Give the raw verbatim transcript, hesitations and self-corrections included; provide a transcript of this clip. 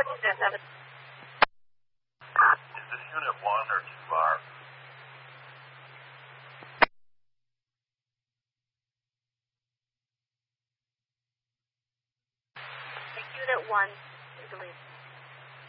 What's this, Evan? Is this unit one or two R? Unit one, I believe.